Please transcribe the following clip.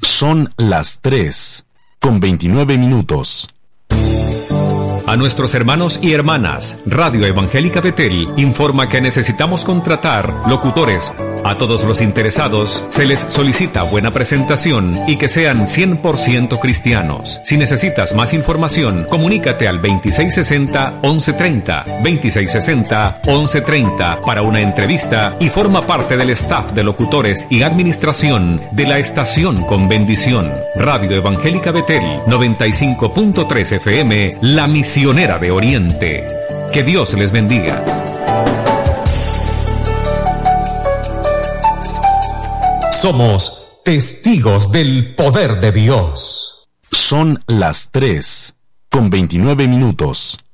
Son las 3:29. A nuestros hermanos y hermanas, Radio Evangélica Betel informa que necesitamos contratar locutores. A todos los interesados se les solicita buena presentación y que sean 100% cristianos. Si necesitas más información, comunícate al 2660-1130, 2660-1130 para una entrevista y forma parte del staff de locutores y administración de la estación con bendición. Radio Evangélica Betel, 95.3 FM, la misionera de Oriente. Que Dios les bendiga. Somos testigos del poder de Dios. Son las 3:29.